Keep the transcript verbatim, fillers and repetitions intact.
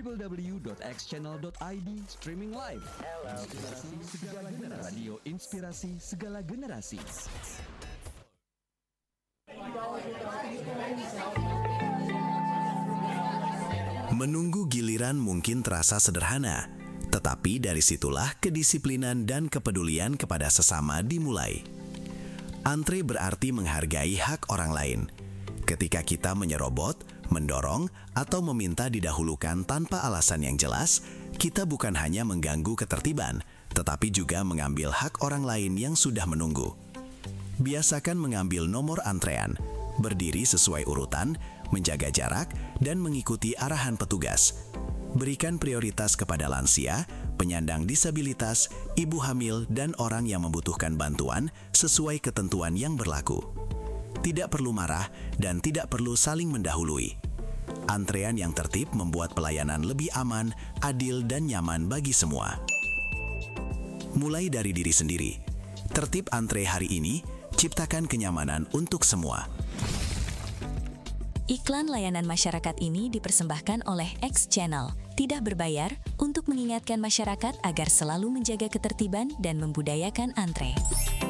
w w w dot x channel dot i d streaming live. Inspirasi segala generasi. Radio Inspirasi segala generasi. Menunggu giliran mungkin terasa sederhana, tetapi dari situlah kedisiplinan dan kepedulian kepada sesama dimulai. Antre berarti menghargai hak orang lain. Ketika kita menyerobot, mendorong, atau meminta didahulukan tanpa alasan yang jelas, kita bukan hanya mengganggu ketertiban, tetapi juga mengambil hak orang lain yang sudah menunggu. Biasakan mengambil nomor antrean, berdiri sesuai urutan, menjaga jarak, dan mengikuti arahan petugas. Berikan prioritas kepada lansia, penyandang disabilitas, ibu hamil, dan orang yang membutuhkan bantuan sesuai ketentuan yang berlaku. Tidak perlu marah dan tidak perlu saling mendahului. Antrean yang tertib membuat pelayanan lebih aman, adil, dan nyaman bagi semua. Mulai dari diri sendiri. Tertib antre hari ini, ciptakan kenyamanan untuk semua. Iklan layanan masyarakat ini dipersembahkan oleh X Channel, tidak berbayar, untuk mengingatkan masyarakat agar selalu menjaga ketertiban dan membudayakan antre.